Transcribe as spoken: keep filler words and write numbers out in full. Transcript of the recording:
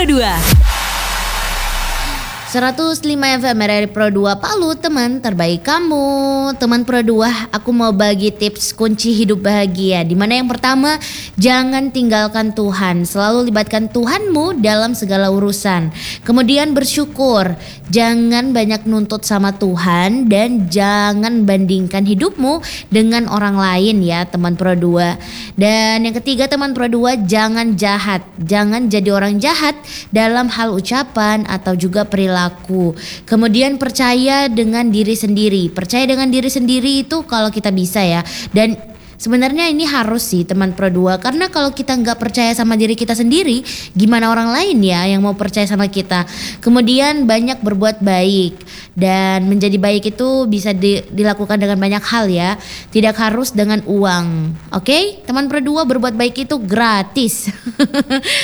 Pro dua. seratus lima F M R R I Pro dua Palu, teman terbaik kamu. Teman Pro dua, aku mau bagi tips kunci hidup bahagia. Dimana yang pertama, jangan tinggalkan Tuhan. Selalu libatkan Tuhanmu dalam segala urusan. Kemudian bersyukur. Jangan banyak nuntut sama Tuhan. Dan jangan bandingkan hidupmu dengan orang lain ya teman Pro dua. Dan yang ketiga teman Pro dua, jangan jahat. Jangan jadi orang jahat dalam hal ucapan atau juga perilaku. Aku. Kemudian percaya dengan diri sendiri. Percaya dengan diri sendiri itu kalau kita bisa ya. Dan sebenarnya ini harus sih teman Pro dua. Karena kalau kita gak percaya sama diri kita sendiri, gimana orang lain ya yang mau percaya sama kita. Kemudian banyak berbuat baik. Dan menjadi baik itu bisa di, dilakukan dengan banyak hal ya. Tidak harus dengan uang. Oke, okay? Teman Pro dua, berbuat baik itu gratis.